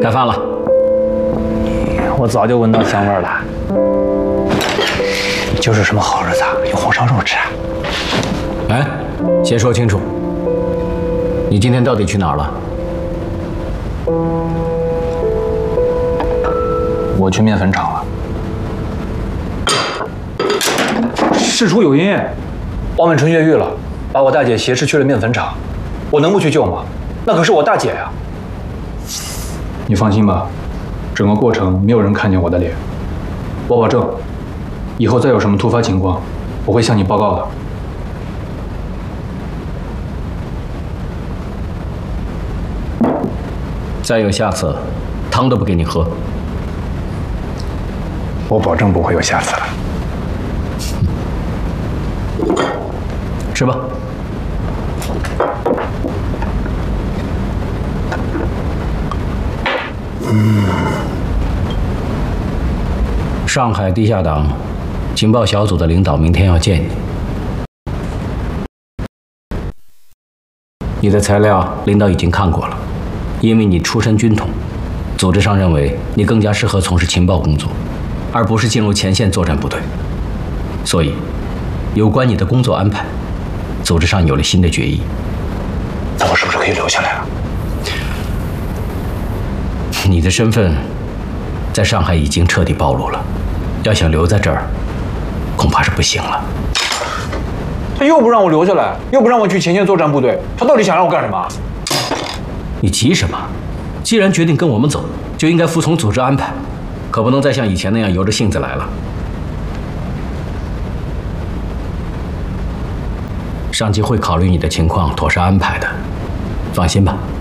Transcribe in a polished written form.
该饭了。 我早就闻到香味了。就是什么好日子啊，有红烧肉吃啊？ 哎，先说清楚，你今天到底去哪儿了？ 我去面粉厂了。事出有因，汪美春越狱了，把我大姐挟持去了面粉厂，我能不去救吗？那可是我大姐呀！你放心吧，整个过程没有人看见我的脸，我保证，以后再有什么突发情况，我会向你报告的。 再有下次，汤都不给你喝。 我保证不会有下次了。 吃吧。上海地下党情报小组的领导明天要见你。你的材料领导已经看过了，因为你出身军统，组织上认为你更加适合从事情报工作，而不是进入前线作战部队。所以，有关你的工作安排，组织上有了新的决议。 那我是不是可以留下来啊？ 你的身份在上海已经彻底暴露了，要想留在这儿，恐怕是不行了。 他又不让我留下来，又不让我去前线作战部队，他到底想让我干什么？ 你急什么？既然决定跟我们走，就应该服从组织安排，可不能再像以前那样由着性子来了。上级会考虑你的情况，妥善安排的，放心吧。